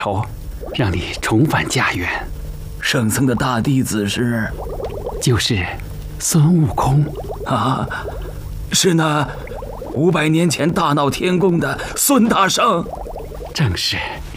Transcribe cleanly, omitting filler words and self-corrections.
仇，让你重返家园。 圣僧的大弟子是？ 就是孙悟空啊，是那500年前大闹天宫的孙大圣。 正是。